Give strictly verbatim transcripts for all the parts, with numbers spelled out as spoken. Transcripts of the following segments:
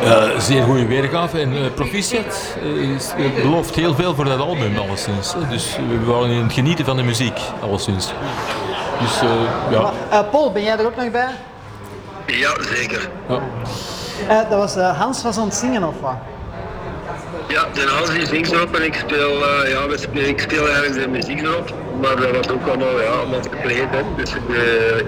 Uh, zeer goede weergave en uh, proficiat uh, belooft heel veel voor dat album alleszins. Hè. Dus we waren in het genieten van de muziek alleszins. Dus uh, ja. Uh, Paul, ben jij er ook nog bij? Ja, zeker. Ja. Uh, dat was uh, Hans was aan het zingen of wat? Ja, de Hans die zingt erop en ik speel, uh, ja, we speel, ik speel eigenlijk de muziek erop. Maar dat was ook allemaal, ja, allemaal verkleed, hè. Dus de,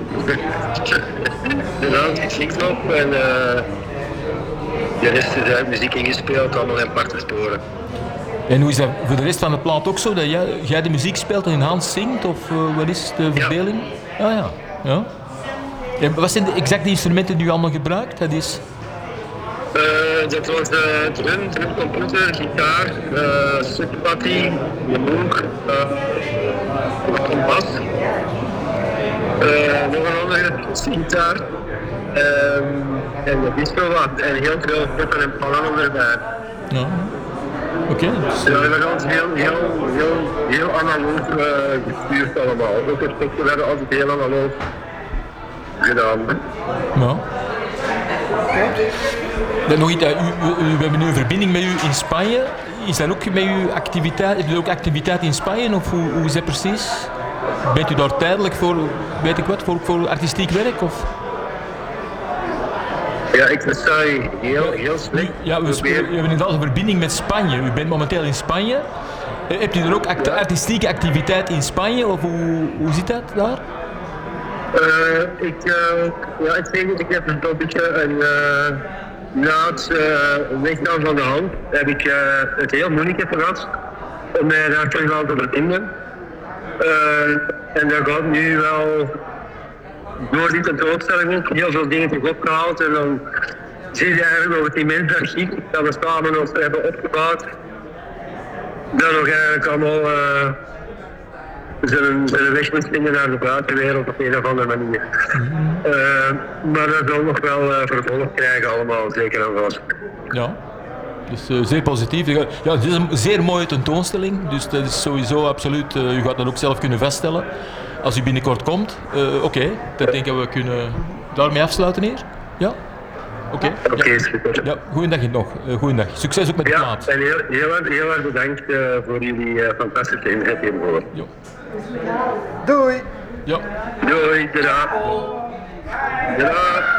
de Hans die zingt erop en uh, de rest is eigenlijk muziek ingespeeld, allemaal in aparte sporen. En hoe is dat voor de rest van de plaat ook zo, dat jij, jij de muziek speelt en Hans zingt, of uh, wat is de verdeling? Ja. Ah ja, ja. En wat zijn de exacte instrumenten die u allemaal gebruikt? Dat is... Uh, dat was uh, drum, drumcomputer, gitaar, uh, subpatty, moog, uh, kompas, uh, nog een andere gitaar. Um, en dat is wel wat, en heel veel poppen en pannen erbij. Ja. Oké. Okay, dus... Ja, we hebben altijd heel, heel, heel, heel analoog uh, gestuurd allemaal. Ook het poppen werden altijd heel analoog gedaan. Ja. Dan nog iets, uh, u, u, we hebben nu een verbinding met u in Spanje. Is dat ook met uw activiteit? Heeft u ook activiteit in Spanje of hoe, hoe is dat precies? Bent u daar tijdelijk voor, weet ik wat, voor, voor artistiek werk? Of? Ja, ik versta je heel, heel slecht. Ja, we, we hebben inderdaad een verbinding met Spanje. U bent momenteel in Spanje. Hebt u er ook act- artistieke activiteit in Spanje of hoe, hoe zit dat daar? Uh, ik, uh, ja, ik zeg het, ik heb een beetje een... Uh, na het uh, weggaan van de hand heb ik uh, het heel moeilijk heb gehad om mij daar terug aan te verbinden. Uh, en dat gaat nu wel door die tentoonstelling ook heel veel dingen terug opgehaald en dan zie je eigenlijk nog het immense archief dat we samen ons hebben opgebouwd. Dat nog eigenlijk allemaal uh, zijn, zijn weg moet vinden naar de buitenwereld op een of andere manier. Mm-hmm. Uh, maar dat zal nog wel uh, vervolg krijgen allemaal, zeker en vast. Ja, dus uh, zeer positief. Ja, het is een zeer mooie tentoonstelling, dus dat is sowieso absoluut, uh, u gaat dat ook zelf kunnen vaststellen. Als u binnenkort komt, uh, oké, okay, dan denk ik dat we kunnen daarmee afsluiten hier. Ja? Oké. Okay. Oké, okay, ja. super. Ja, goeiedag nog. Uh, goeiedag. Succes ook met de ja, plaat. En heel, heel, erg, heel erg bedankt uh, voor jullie uh, fantastische inzet hiervoor. Ja. Doei! Ja. Doei, tada. Tada.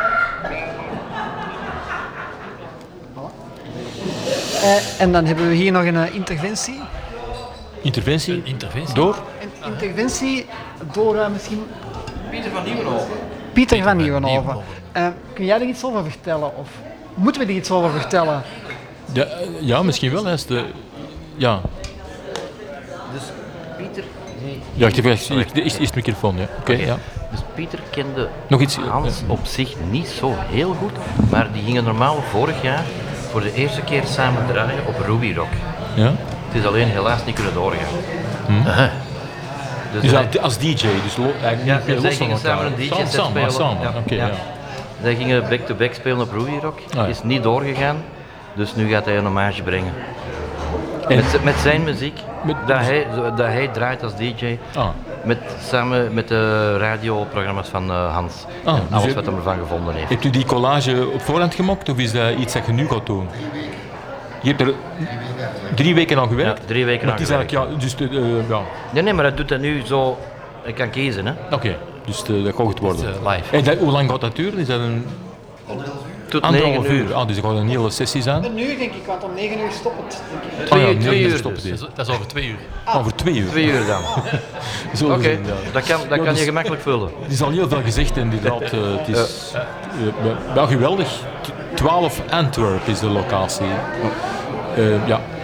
Uh, en dan hebben we hier nog een uh, interventie. Interventie? Een interventie? Door? Een interventie door uh, misschien... Pieter van Nieuwenhoven. Pieter van Nieuwenhoven. Uh, kun jij er iets over vertellen? Of moeten we er iets over vertellen? Ja, ja misschien wel. Als de, ja. Dus Pieter... Nee. Ja, ik heb eerst de microfoon. Ja. Oké. Okay, okay. Ja. Dus Pieter kende Nog iets, Hans ja. op zich niet zo heel goed, maar die gingen normaal vorig jaar voor de eerste keer samen draaien op Ruby Rock. Ja. Het is alleen helaas niet kunnen doorgaan. Hmm. Uh-huh. Dus, dus hij, als D J, dus lo, eigenlijk ja, niet zij los gingen van samen een D J-set samen, spelen. Samen, ja, oké. Okay, ja. ja. Zij gingen back-to-back spelen op Ruby Rock, ah, ja. Is niet doorgegaan, dus nu gaat hij een hommage brengen. Met, met zijn muziek, met, dat, hij, dat hij draait als D J, ah. met, samen met de radioprogramma's van uh, Hans. Ah, en alles dus wat hij ervan gevonden heeft. Hebt u die collage op voorhand gemokt of is dat iets dat je nu gaat doen? Je hebt er drie weken aan gewerkt? Ja, drie weken aan gewerkt. Ja, dus, uh, ja. Nee, nee, maar hij doet dat nu zo, hij kan kiezen. Oké, okay, dus uh, dat gaat goed worden. Uh, live. En dat, hoe lang gaat dat duren? Is dat een... Tot anderhalf uur. Ah, dus er gaat een hele sessie zijn? Een uur denk ik, want om negen uur stopt het. Denk ik. Twee, ah, ja, twee uur stopt dus. het. Dat is over twee uur. Ah. Over twee uur? Twee uur dan. Oké, okay, ja. dat kan, dat ja, kan dus, je gemakkelijk vullen. Het is al heel veel gezegd inderdaad. Uh, het is uh, uh, wel geweldig. twaalf Antwerp is de locatie. Uh, ja.